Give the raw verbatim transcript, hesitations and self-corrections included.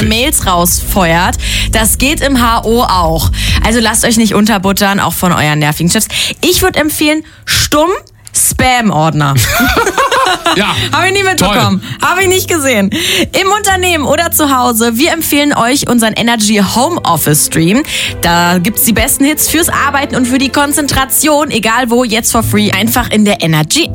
Mails rausfeuert. Das geht im H O auch. Also lasst euch nicht unterbuttern, auch von euren nervigen Chefs. Ich würde empfehlen, stumm Spam-Ordner. Ja. Habe ich nie mitbekommen. Habe ich nicht gesehen. Im Unternehmen oder zu Hause, wir empfehlen euch unseren Energy Homeoffice Stream. Da gibt's die besten Hits fürs Arbeiten und für die Konzentration, egal wo, jetzt for free, einfach in der Energy